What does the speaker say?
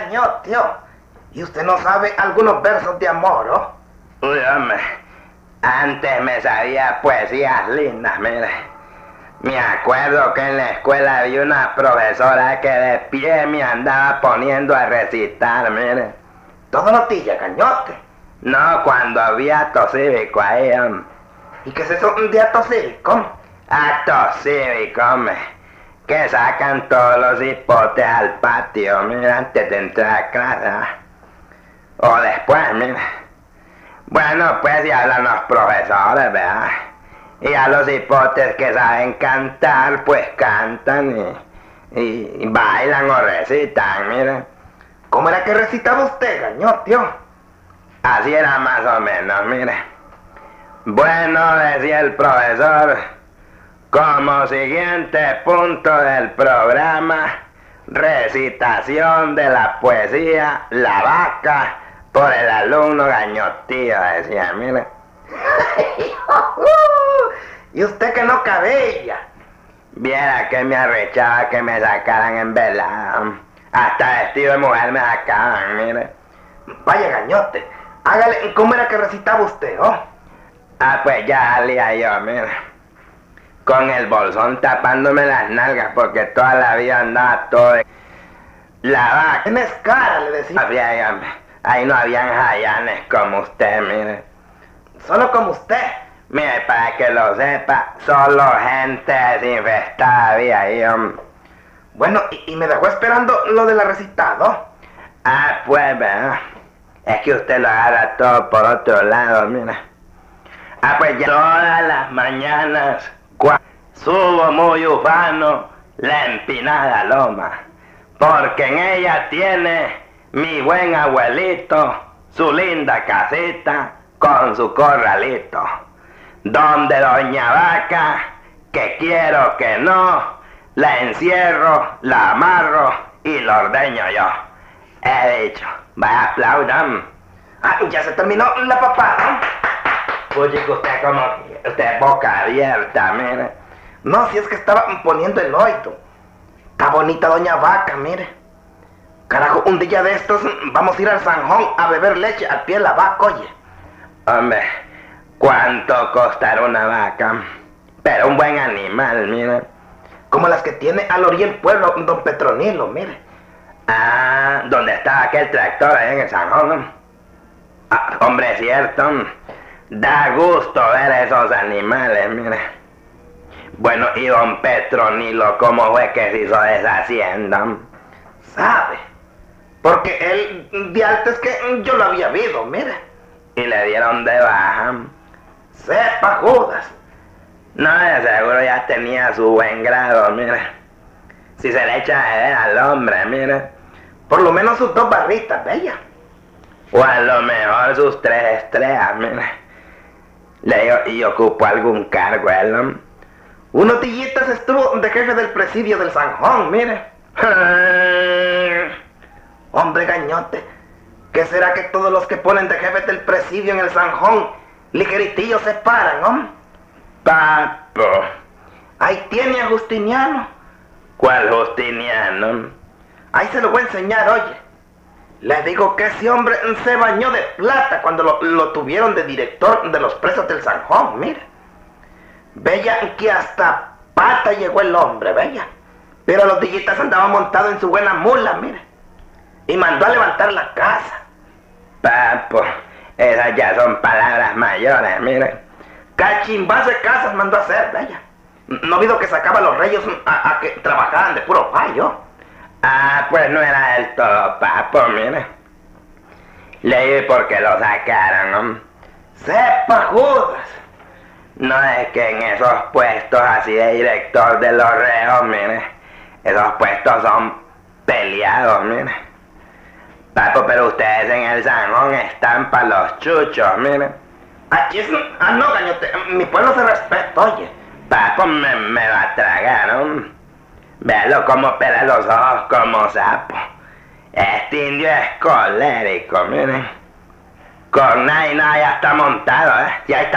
Gañotio. ¿Y usted no sabe algunos versos de amor, oh? Uy, hombre, antes me sabía poesías lindas, mire. Me acuerdo que en la escuela había una profesora que de pie me andaba poniendo a recitar, mire. Todos los días, Gañote. No, cuando había acto cívico ahí, hombre. ¿Y qué es eso de acto cívico? Acto cívico, hombre. Que sacan todos los hipotes al patio, mira, antes de entrar a clase. O después, mira. Bueno, pues ya hablan los profesores, ¿verdad? Y a los hipotes que saben cantar, pues cantan y bailan o recitan, mira. ¿Cómo era que recitaba usted, Gañotio? Así era más o menos, mire. Bueno, decía el profesor, como siguiente punto del programa, recitación de la poesía La Vaca por el alumno Gañotío, decía, mire. ¿Y usted que no cabella? Viera que me arrechaba que me sacaran en velada. Hasta vestido de mujer me sacaban, mire. Vaya, Gañote, hágale, ¿cómo era que recitaba usted, oh? Ah, pues ya salía yo, mire. Con el bolsón tapándome las nalgas porque toda la vida andaba todo de... La vaca. Tienes cara, le decía. Ahí no habían jayanes como usted, mire. Solo como usted. Mire, para que lo sepa, solo gente desinfestada había ahí, hombre. Bueno, y me dejó esperando lo de la recitado. Ah, pues, ¿verdad? Es que usted lo agarra todo por otro lado, mira. Ah, pues ya todas las mañanas subo muy ufano la empinada loma, porque en ella tiene mi buen abuelito su linda casita con su corralito, donde doña Vaca, que quiero que no, la encierro, la amarro y la ordeño yo. He dicho, vaya aplaudan. Ah, ya se terminó la papada. Oye, que usted boca abierta, mire. No, si es que estaba poniendo el oído. Está bonita doña Vaca, mire. Carajo, un día de estos vamos a ir al Sanjón a beber leche al pie de la vaca, oye. Hombre, ¿cuánto costará una vaca? Pero un buen animal, mire. Como las que tiene al oriente pueblo don Petronilo, mire. Ah, ¿dónde estaba aquel tractor ahí en el Sanjón, no? Ah, hombre, es cierto. Da gusto ver esos animales, mire. Bueno, y don Petronilo, ¿cómo fue que se hizo de esa hacienda? ¿Sabe? Porque él de antes que yo lo había visto, mire. Y le dieron de baja. Sepa Judas. No, de seguro ya tenía su buen grado, mire. Si se le echa de ver al hombre, mire. Por lo menos sus 2 barritas, bella. O a lo mejor sus 3 estrellas, mire. Le digo, y ocupó algún cargo, él. Unos dillitas estuvo de jefe del presidio del Sanjón, mire. Hombre, Gañote, ¿qué será que todos los que ponen de jefe del presidio en el Sanjón ligeritillos se paran, hombre? Papo. Ahí tiene a Justiniano. ¿Cuál Justiniano? Ahí se lo voy a enseñar, oye. Le digo que ese hombre se bañó de plata cuando lo tuvieron de director de los presos del Sanjón, mire. Bella que hasta pata llegó el hombre, bella. Pero los dillitas andaban montados en su buena mula, mire. Y mandó a levantar la casa. Papo, esas ya son palabras mayores, mire. Cachimbas de casas mandó a hacer, bella. No vido que sacaba a los reyes a que trabajaran de puro payo. Ah, pues no era del todo papo, mire. Leí por qué lo sacaron, ¿no? Sepa Judas. No es que en esos puestos así de director de los reos, mire, esos puestos son peleados, mire. Papo, pero ustedes en el Sanjón están para los chuchos, mire. Aquí es... Ah, no, Gañote, mi pueblo se respeta, oye. Papo, me va a tragar, ¿no? Véalo como pela los ojos como sapo. Este indio es colérico, mire. Con nada y nada ya está montado, ¿eh? Ya está